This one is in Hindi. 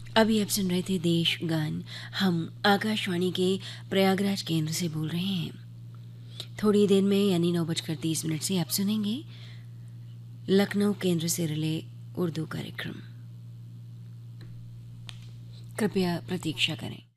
अभी आप सुन रहे थे देश गान। हम आकाशवाणी के प्रयागराज केंद्र से बोल रहे हैं। थोड़ी देर में यानी 9:30 से आप सुनेंगे लखनऊ केंद्र से रिले उर्दू कार्यक्रम। कृपया प्रतीक्षा करें।